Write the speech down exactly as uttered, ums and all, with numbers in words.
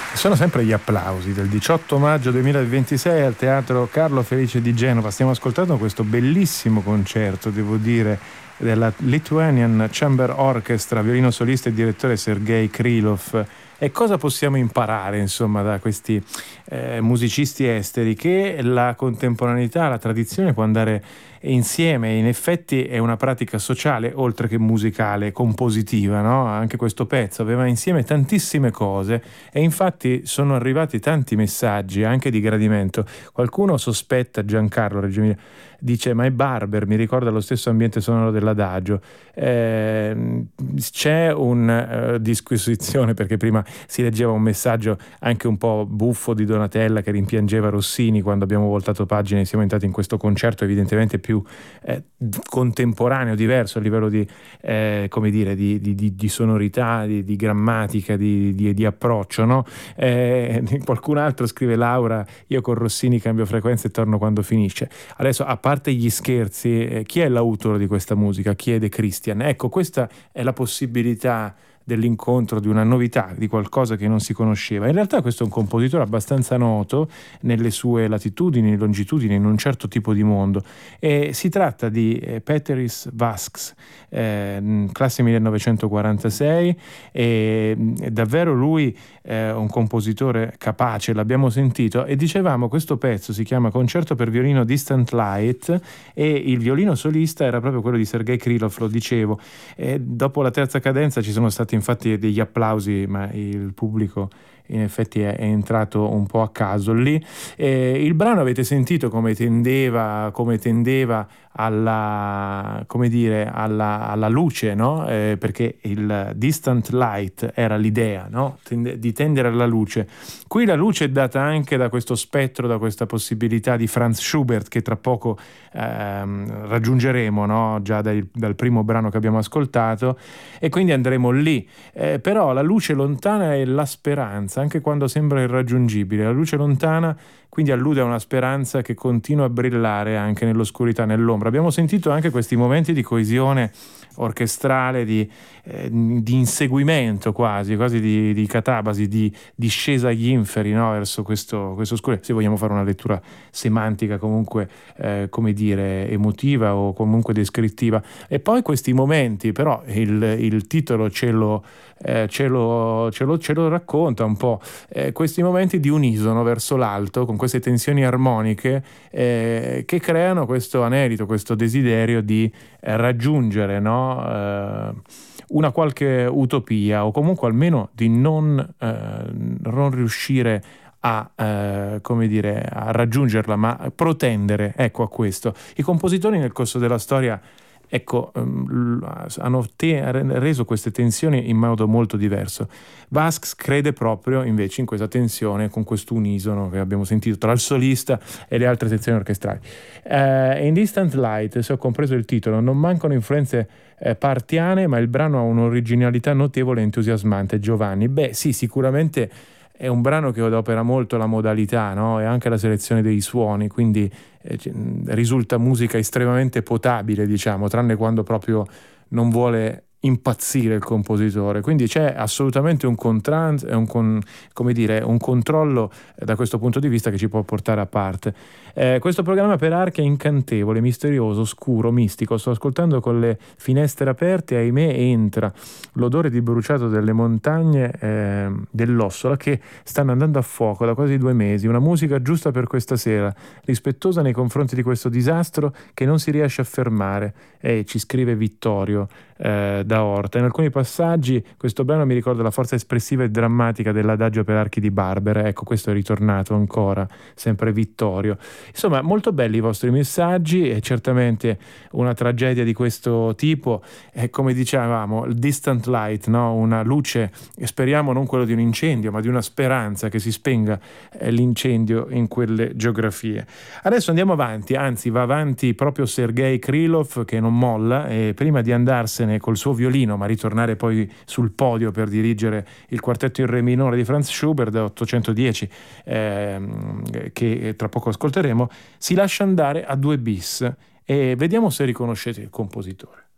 Sono sempre gli applausi del diciotto maggio duemilaventisei al Teatro Carlo Felice di Genova. Stiamo ascoltando questo bellissimo concerto, devo dire, della Lithuanian Chamber Orchestra, violino solista e direttore Sergei Krylov. E cosa possiamo imparare, insomma, da questi eh, musicisti esteri? Che la contemporaneità, la tradizione può andare insieme, in effetti è una pratica sociale oltre che musicale, compositiva, no? Anche questo pezzo aveva insieme tantissime cose e infatti sono arrivati tanti messaggi anche di gradimento. Qualcuno sospetta, Giancarlo Reggio Emilia, dice ma è Barber, mi ricorda lo stesso ambiente sonoro dell'Adagio. Eh, c'è una uh, disquisizione, perché prima si leggeva un messaggio anche un po' buffo di Donatella che rimpiangeva Rossini quando abbiamo voltato pagine e siamo entrati in questo concerto evidentemente più eh, contemporaneo, diverso a livello di eh, come dire di, di, di, di sonorità, di, di grammatica, di, di, di approccio, no? Eh, qualcun altro scrive: Laura, io con Rossini cambio frequenza e torno quando finisce. Adesso, a parte gli scherzi, eh, chi è l'autore di questa musica? Chi è De Christian? Ecco, questa è la possibilità dell'incontro, di una novità, di qualcosa che non si conosceva. In realtà questo è un compositore abbastanza noto nelle sue latitudini, longitudini, in un certo tipo di mondo, e si tratta di eh, Peteris Vasks, eh, classe millenovecentoquarantasei, e è davvero lui eh, un compositore capace, l'abbiamo sentito, e dicevamo questo pezzo si chiama Concerto per violino Distant Light e il violino solista era proprio quello di Sergei Krylov, lo dicevo, e dopo la terza cadenza ci sono stati infatti degli applausi, ma il pubblico in effetti è, è entrato un po' a caso lì. Eh, il brano avete sentito come tendeva, come tendeva alla, come dire, alla, alla luce, no? Eh, perché il distant light era l'idea, no? Tende, di tendere alla luce. Qui la luce è data anche da questo spettro, da questa possibilità di Franz Schubert che tra poco ehm, raggiungeremo, no? Già dal, dal primo brano che abbiamo ascoltato, e quindi andremo lì. Eh, però la luce lontana è la speranza, anche quando sembra irraggiungibile. La luce lontana quindi allude a una speranza che continua a brillare anche nell'oscurità, nell'ombra. Abbiamo sentito anche questi momenti di coesione orchestrale, di, eh, di inseguimento quasi, quasi di, di catabasi, di discesa agli inferi, no? Verso questo, questo oscuro, se vogliamo fare una lettura semantica comunque, eh, come dire, emotiva o comunque descrittiva. E poi questi momenti, però il, il titolo ce lo, eh, ce, lo, ce, lo, ce lo racconta un po', eh, questi momenti di unisono verso l'alto, con queste tensioni armoniche eh, che creano questo anelito, questo desiderio di eh, raggiungere, no? Uh, una qualche utopia, o comunque almeno di non, uh, non riuscire a, uh, come dire, a raggiungerla, ma protendere, ecco, a questo. I compositori nel corso della storia, ecco, um, hanno te- reso queste tensioni in modo molto diverso. Vasks crede proprio invece in questa tensione, con questo unisono che abbiamo sentito tra il solista e le altre sezioni orchestrali. Uh, in Distant Light, se ho compreso il titolo, non mancano influenze eh, partiane, ma il brano ha un'originalità notevole e entusiasmante. Giovanni, beh sì, sicuramente è un brano che adopera molto la modalità, no? E anche la selezione dei suoni, quindi eh, risulta musica estremamente potabile, diciamo, tranne quando proprio non vuole impazzire il compositore. Quindi c'è assolutamente un contrast, un con, come dire, un controllo eh, da questo punto di vista che ci può portare a parte. Eh, questo programma per archi è incantevole, misterioso, scuro, mistico. Sto ascoltando con le finestre aperte, ahimè entra l'odore di bruciato delle montagne eh, dell'Ossola che stanno andando a fuoco da quasi due mesi. Una musica giusta per questa sera, rispettosa nei confronti di questo disastro che non si riesce a fermare. E ci scrive Vittorio eh, da Orta. In alcuni passaggi questo brano mi ricorda la forza espressiva e drammatica dell'Adagio per archi di Barber. Ecco, questo è ritornato ancora, sempre Vittorio. Insomma, molto belli i vostri messaggi, e certamente una tragedia di questo tipo è, come dicevamo, il distant light, no? Una luce, speriamo non quello di un incendio, ma di una speranza che si spenga eh, l'incendio in quelle geografie. Adesso andiamo avanti, anzi va avanti proprio Sergei Krylov, che non molla, e prima di andarsene col suo violino, ma ritornare poi sul podio per dirigere il quartetto in re minore di Franz Schubert ottocentodieci, ehm, che tra poco ascolteremo, si lascia andare a due bis, e vediamo se riconoscete il compositore.